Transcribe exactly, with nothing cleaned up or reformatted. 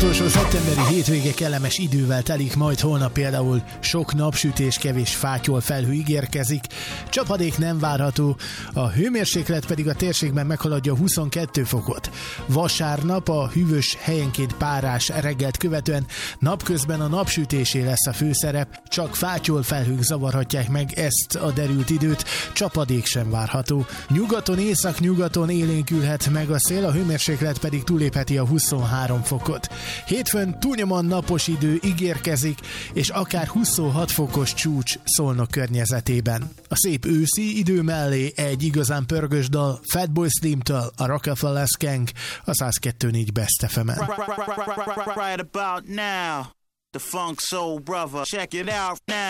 utolsó szeptemberi hétvége kellemes idővel telik, majd holnap például sok napsütés, kevés fátyol felhő ígérkezik. Csapadék nem várható, a hőmérséklet pedig a térségben meghaladja huszonkettő fokot. Vasárnap a hűvös, helyenként párás reggelt követően napközben a napsütésé lesz a főszerep, csak fátyol felhők zavarhatják meg ezt a derült időt, csapadék sem várható. Nyugaton, észak-nyugaton élénkülhet meg a szél, a hőmérséklet pedig túlépheti a huszonhárom fokot. Hétfőn túlnyomóan napos idő ígérkezik, és akár huszonhat fokos csúcs Szolnok környezetében. A szép őszi idő mellé egy igazán pörgős dal Fatboy Slim-től, a Rockefeller Skank, a száz kettő négy Best ef em-en. Right about now, the funk soul brother, check it out now.